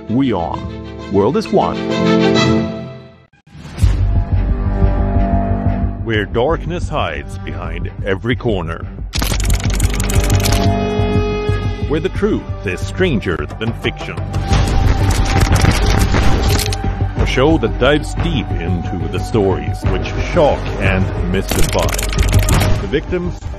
We are World is One. Where darkness hides behind every corner. Where the truth is stranger than fiction. A show that dives deep into the stories which shock and mystify. The victims